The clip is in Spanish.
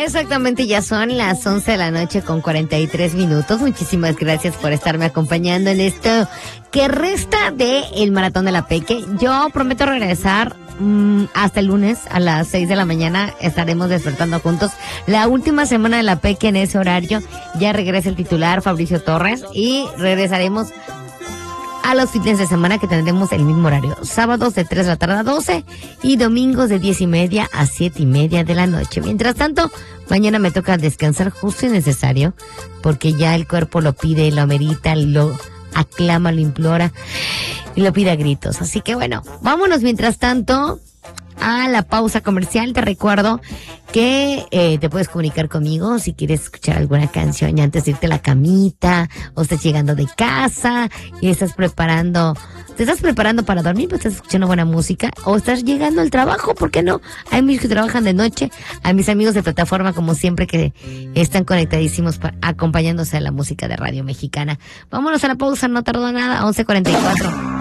Exactamente, ya son las 11 de la noche con 43 minutos. Muchísimas gracias por estarme acompañando en esto que resta de el Maratón de la Peque. Yo prometo regresar hasta el lunes a las 6 de la mañana. Estaremos despertando juntos. La última semana de la Peque en ese horario. Ya regresa el titular Fabricio Torres y regresaremos a los fines de semana que tendremos el mismo horario. Sábados de 3 de la tarde a 12 y domingos de 10:30 a 7:30 de la noche. Mientras tanto, mañana me toca descansar justo y necesario porque ya el cuerpo lo pide, lo amerita, lo aclama, lo implora y lo pide a gritos. Así que bueno, vámonos mientras tanto a la pausa comercial. Te recuerdo que te puedes comunicar conmigo si quieres escuchar alguna canción antes de irte a la camita, o estás llegando de casa y te estás preparando para dormir, pues estás escuchando buena música, o estás llegando al trabajo, ¿por qué no? Hay muchos que trabajan de noche, a mis amigos de plataforma como siempre que están conectadísimos acompañándose a la música de Radio Mexicana. Vámonos a la pausa, no tardó nada, 11:44.